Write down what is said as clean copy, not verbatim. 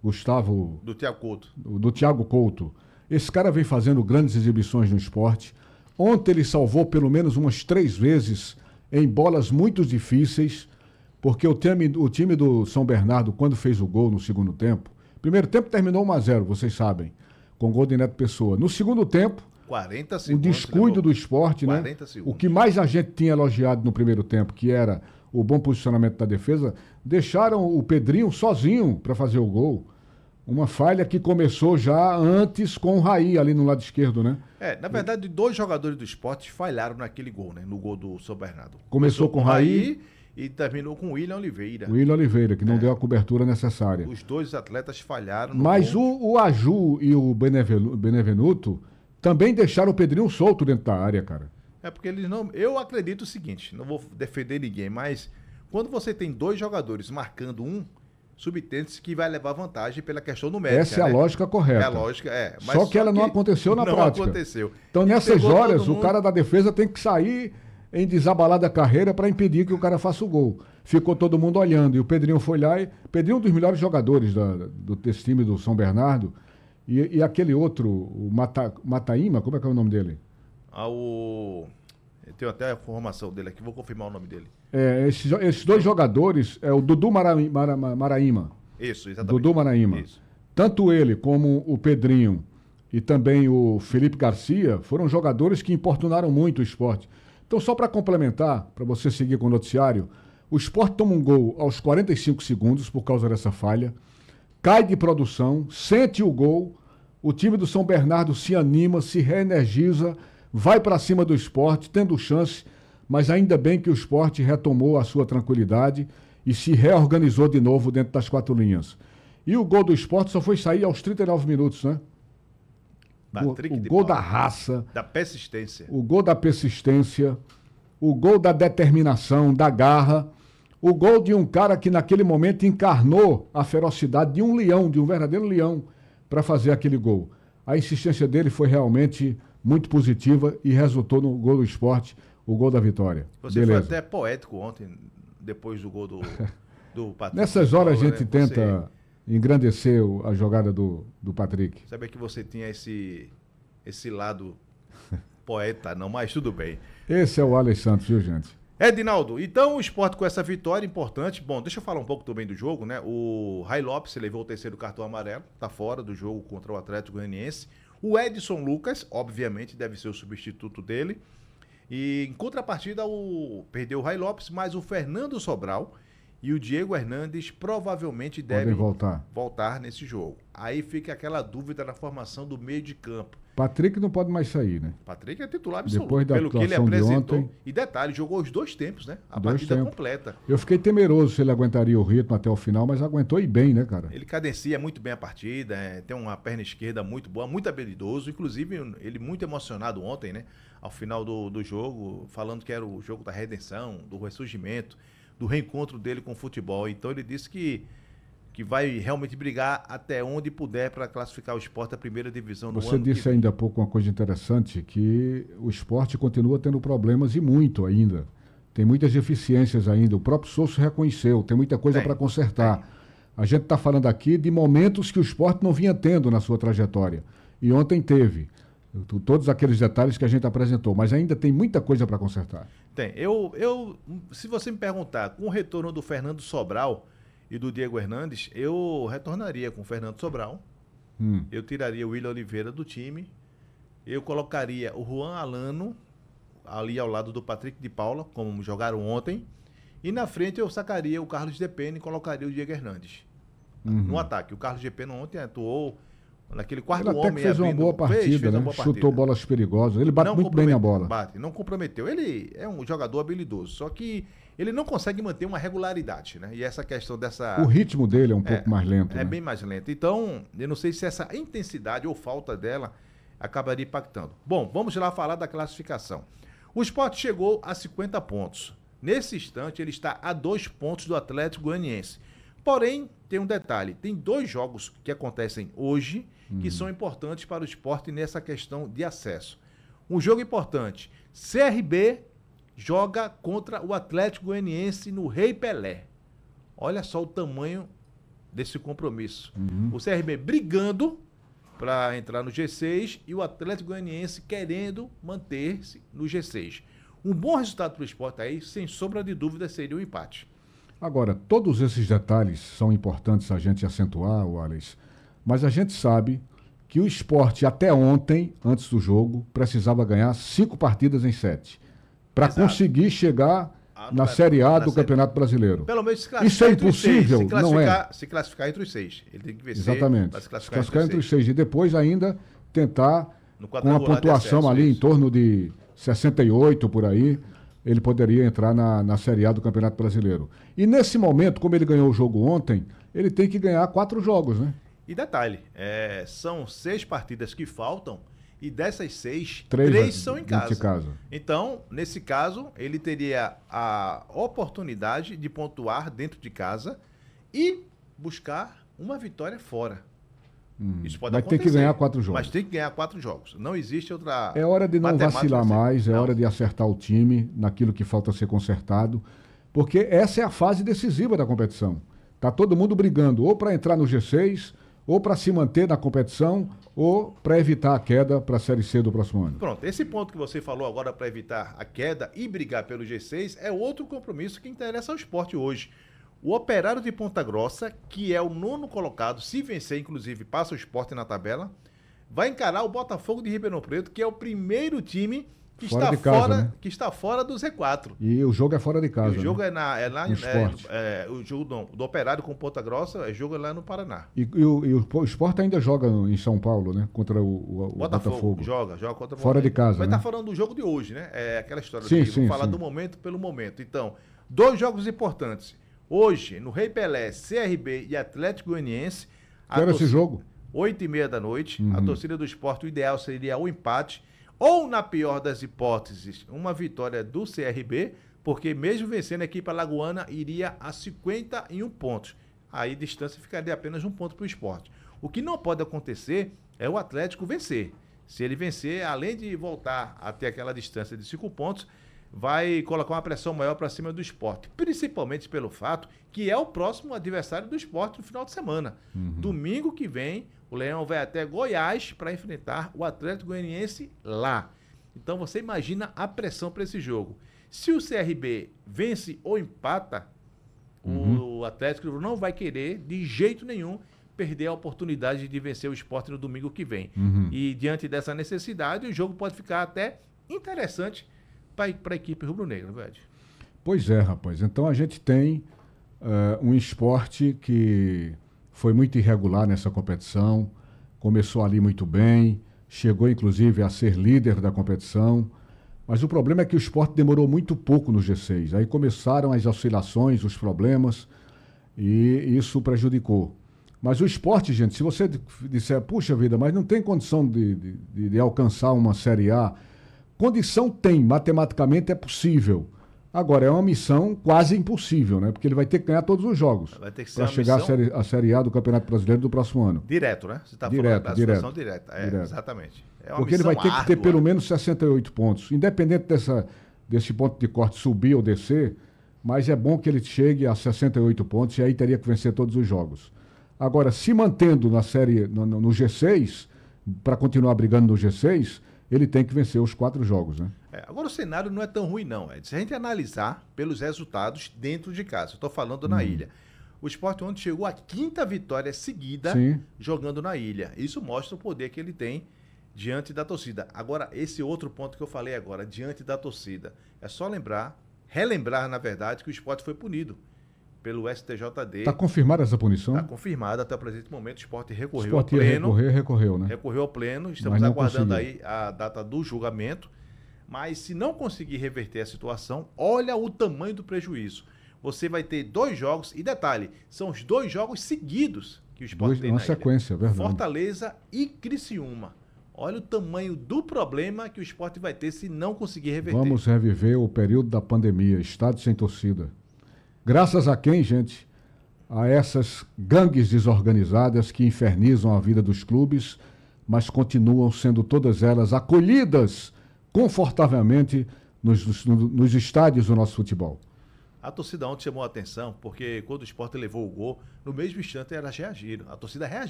Gustavo, Do Thiago Couto. do Thiago Couto. Esse cara vem fazendo grandes exibições no esporte. Ontem ele salvou pelo menos umas 3 vezes em bolas muito difíceis, porque o time do São Bernardo, quando fez o gol no segundo tempo, primeiro tempo terminou 1-0, vocês sabem, com gol de Neto Pessoa. No segundo tempo, 40 o segundos. descuido do esporte, né? 40 segundos. O que mais a gente tinha elogiado no primeiro tempo, que era o bom posicionamento da defesa, deixaram o Pedrinho sozinho para fazer o gol. Uma falha que começou já antes com o Raí ali no lado esquerdo, né? Na verdade, 2 jogadores do esporte falharam naquele gol, né? No gol do São Bernardo. Começou com o Raí e terminou com o William Oliveira. O William Oliveira, que não deu a cobertura necessária. Os 2 atletas falharam no Mas gol. o Aju e o Benevenuto também deixaram o Pedrinho solto dentro da área, cara. Porque eles não... Eu acredito o seguinte, não vou defender ninguém, mas quando você tem 2 jogadores marcando um, subtende-se que vai levar vantagem pela questão numérica. Essa é a lógica correta. É a lógica, mas só que ela não aconteceu na prática. Não aconteceu. Então, Ele nessas pegou horas, todo mundo. o cara da defesa tem que sair em desabalada carreira para impedir que o cara faça o gol. Ficou todo mundo olhando. E o Pedrinho foi lá. Pedrinho é um dos melhores jogadores desse time do São Bernardo. E aquele outro, o Mataíma, como é que é o nome dele? Eu tenho até a informação dele aqui, vou confirmar o nome dele. Esses 2 jogadores, é o Dudu Maraíma. Isso, exatamente. Dudu Maraíma. Isso. Tanto ele como o Pedrinho e também o Felipe Garcia foram jogadores que importunaram muito o esporte. Então, só para complementar, para você seguir com o noticiário, o esporte toma um gol aos 45 segundos por causa dessa falha, cai de produção, sente o gol, o time do São Bernardo se anima, se reenergiza, vai para cima do esporte, tendo chance, mas ainda bem que o esporte retomou a sua tranquilidade e se reorganizou de novo dentro das 4 linhas. E o gol do esporte só foi sair aos 39 minutos, né? O gol da raça. Da persistência. O gol da persistência. O gol da determinação, da garra. O gol de um cara que naquele momento encarnou a ferocidade de um leão, de um verdadeiro leão, para fazer aquele gol. A insistência dele foi realmente muito positiva e resultou no gol do esporte, o gol da vitória. Você foi até poético ontem, depois do gol do Patrick. Nessas horas a gente tenta engrandecer a jogada do Patrick. Sabe que você tinha esse lado poeta, não, mas tudo bem. Esse é o Alex Santos, viu, gente? Edinaldo, então o esporte com essa vitória importante. Bom, deixa eu falar um pouco também do jogo, né? O Ray Lopes levou o 3º cartão amarelo, tá fora do jogo contra o Atlético Goianiense. O Edson Lucas, obviamente, deve ser o substituto dele. E em contrapartida, perdeu o Ray Lopes, mas o Fernando Sobral e o Diego Hernandes provavelmente devem voltar nesse jogo. Aí fica aquela dúvida na formação do meio de campo. Patrick não pode mais sair, né? Patrick é titular absoluto, depois da pelo que ele atuação de apresentou. ontem. E detalhe, jogou os 2 tempos, né? A partida completa. Eu fiquei temeroso se ele aguentaria o ritmo até o final, mas aguentou e bem, né, cara? Ele cadencia muito bem a partida, tem uma perna esquerda muito boa, muito habilidoso. Inclusive, ele muito emocionado ontem, né? Ao final do jogo, falando que era o jogo da redenção, do ressurgimento, do reencontro dele com o futebol. Então ele disse que vai realmente brigar até onde puder para classificar o esporte à primeira divisão no ano. Você disse ainda há pouco uma coisa interessante, que o esporte continua tendo problemas e muito ainda. Tem muitas deficiências ainda. O próprio Sousa reconheceu, tem muita coisa para consertar. A gente está falando aqui de momentos que o esporte não vinha tendo na sua trajetória. E ontem teve. Todos aqueles detalhes que a gente apresentou, mas ainda tem muita coisa para consertar. Tem. Se você me perguntar, com o retorno do Fernando Sobral e do Diego Hernandes, eu retornaria com o Fernando Sobral. Eu tiraria o William Oliveira do time. Eu colocaria o Juan Alano ali ao lado do Patrick de Paula, como jogaram ontem. E na frente eu sacaria o Carlos Depena e colocaria o Diego Hernandes no ataque. O Carlos Depena ontem atuou naquele quarto homem. Ele até que fez uma boa partida, né? Chutou bolas perigosas. Ele bate muito bem na bola. Não comprometeu. Ele é um jogador habilidoso, só que ele não consegue manter uma regularidade, né? E essa questão dessa... O ritmo dele é um pouco mais lento, né? É bem mais lento. Então, eu não sei se essa intensidade ou falta dela acabaria impactando. Bom, vamos lá falar da classificação. O Sport chegou a 50 pontos. Nesse instante, ele está a 2 pontos do Atlético Goianiense. Porém, tem um detalhe. Tem 2 jogos que acontecem hoje que são importantes para o Sport nessa questão de acesso. Um jogo importante. CRB joga contra o Atlético Goianiense no Rei Pelé. Olha só o tamanho desse compromisso. O CRB brigando para entrar no G6 e o Atlético Goianiense querendo manter-se no G6. Um bom resultado para o Sport aí, sem sombra de dúvida, seria um empate. Agora, todos esses detalhes são importantes a gente acentuar, Wallace, mas a gente sabe que o Sport até ontem, antes do jogo, precisava ganhar 5 partidas em 7 para conseguir chegar na Série A do Campeonato Brasileiro. Pelo menos se classificar. Isso é impossível, não é? Se classificar entre os 6. Ele tem que vencer. Exatamente. Se classificar entre os 6 e depois ainda tentar com a pontuação acesso, ali em torno de 68 por aí, ele poderia entrar na Série A do Campeonato Brasileiro. E nesse momento, como ele ganhou o jogo ontem, ele tem que ganhar 4 jogos, né? E detalhe, são 6 partidas que faltam e dessas 6, 3 3 são em casa. Então, nesse caso, ele teria a oportunidade de pontuar dentro de casa e buscar uma vitória fora. Isso pode acontecer. Mas tem que ganhar 4 jogos. Mas tem que ganhar 4 jogos. Não existe outra... É hora de não vacilar mais, é hora de acertar o time naquilo que falta ser consertado, porque essa é a fase decisiva da competição. Está todo mundo brigando ou para entrar no G6, ou para se manter na competição, ou para evitar a queda para a Série C do próximo ano. Pronto, esse ponto que você falou agora para evitar a queda e brigar pelo G6 é outro compromisso que interessa ao Sport hoje. O Operário de Ponta Grossa, que é o 9º colocado, se vencer, inclusive, passa o Sport na tabela, vai encarar o Botafogo de Ribeirão Preto, que é o primeiro time que está fora do Z4. E o jogo é fora de casa. E o jogo o jogo do Operário com Ponta Grossa, o jogo é lá no Paraná. E o Sport ainda joga em São Paulo, né? Contra o Botafogo. Joga contra o Fora de casa. Mas né? tá falando do jogo de hoje, né? É aquela história vou falar do momento pelo momento. Então, 2 jogos importantes. Hoje, no Rei Pelé, CRB e Atlético Goianiense. Qual era esse jogo? 8h30 da noite. A torcida do Sport, o ideal seria o empate. Ou, na pior das hipóteses, uma vitória do CRB, porque mesmo vencendo a equipe alagoana, iria a 51 pontos. Aí a distância ficaria apenas 1 ponto para o Sport. O que não pode acontecer é o Atlético vencer. Se ele vencer, além de voltar a ter aquela distância de 5 pontos, vai colocar uma pressão maior para cima do Sport. Principalmente pelo fato que é o próximo adversário do Sport no final de semana. Domingo que vem, o Leão vai até Goiás para enfrentar o Atlético Goianiense lá. Então você imagina a pressão para esse jogo. Se o CRB vence ou empata, o Atlético não vai querer, de jeito nenhum, perder a oportunidade de vencer o Sport no domingo que vem. E diante dessa necessidade, o jogo pode ficar até interessante para a equipe rubro-negra, velho. Pois é, rapaz. Então a gente tem um esporte que foi muito irregular nessa competição, começou ali muito bem, chegou inclusive a ser líder da competição, mas o problema é que o Sport demorou muito pouco no G6. Aí começaram as oscilações, os problemas, e isso prejudicou. Mas o Sport, gente, se você disser, puxa vida, mas não tem condição de alcançar uma Série A, condição tem, matematicamente é possível. Agora, é uma missão quase impossível, né? Porque ele vai ter que ganhar todos os jogos para chegar à Série A do Campeonato Brasileiro do próximo ano. Direto, né? Você está falando da classificação direta. Exatamente. É uma porque ele vai ter que ter pelo menos 68 pontos. Independente desse ponto de corte subir ou descer, mas é bom que ele chegue a 68 pontos e aí teria que vencer todos os jogos. Agora, se mantendo na série, no G6, para continuar brigando no G6, ele tem que vencer os 4 jogos, né? Agora o cenário não é tão ruim, não. Se a gente analisar pelos resultados dentro de casa, eu estou falando na ilha. O Sport ontem chegou à 5ª vitória seguida jogando na ilha. Isso mostra o poder que ele tem diante da torcida. Agora, esse outro ponto que eu falei agora, diante da torcida, é só relembrar, na verdade, que o Sport foi punido pelo STJD. Está confirmada essa punição? Está confirmada até o presente momento. O Sport recorreu ao pleno. Recorreu, né? Recorreu ao pleno. Estamos aguardando aí a data do julgamento. Mas se não conseguir reverter a situação, olha o tamanho do prejuízo. Você vai ter 2 jogos, e detalhe, são os 2 jogos seguidos que o Sport tem na sequência, ilha. Verdade. Fortaleza e Criciúma. Olha o tamanho do problema que o Sport vai ter se não conseguir reverter. Vamos reviver o período da pandemia, estádio sem torcida. Graças a quem, gente? A essas gangues desorganizadas que infernizam a vida dos clubes, mas continuam sendo todas elas acolhidas confortavelmente nos estádios do nosso futebol. A torcida ontem chamou a atenção, porque quando o Sport levou o gol, no mesmo instante elas reagiram. A torcida reagiu.